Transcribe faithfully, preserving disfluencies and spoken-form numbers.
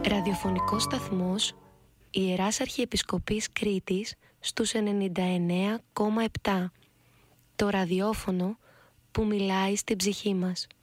Ραδιοφωνικός σταθμός Ιεράς Αρχιεπισκοπής Κρήτης στους ενενήντα εννέα κόμμα επτά. Το ραδιόφωνο που μιλάει στην ψυχή μας.